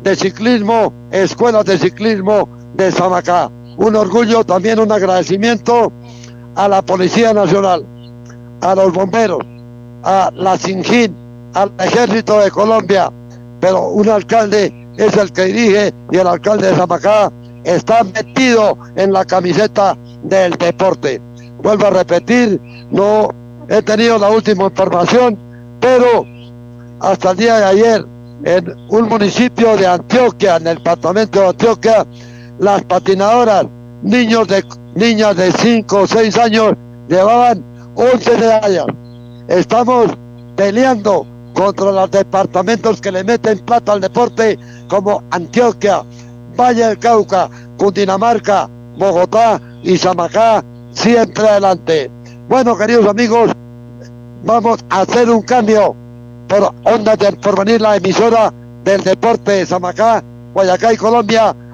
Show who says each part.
Speaker 1: de ciclismo, escuelas de ciclismo de Samacá. Un orgullo, también un agradecimiento a la Policía Nacional, a los bomberos, a la SINJIN, al Ejército de Colombia, pero un alcalde es el que dirige y el alcalde de Samacá está metido en la camiseta del deporte. Vuelvo a repetir, no he tenido la última información, pero hasta el día de ayer, en un municipio de Antioquia, en el departamento de Antioquia, las patinadoras, niñas de 5 o 6 años, llevaban 11 medallas. Estamos peleando contra los departamentos que le meten plata al deporte, como Antioquia, Valle del Cauca, Cundinamarca, Bogotá y Samacá, siempre adelante. Bueno, queridos amigos, vamos a hacer un cambio por Ondas del Porvenir, la emisora del deporte de Samacá, Guayacá y Colombia.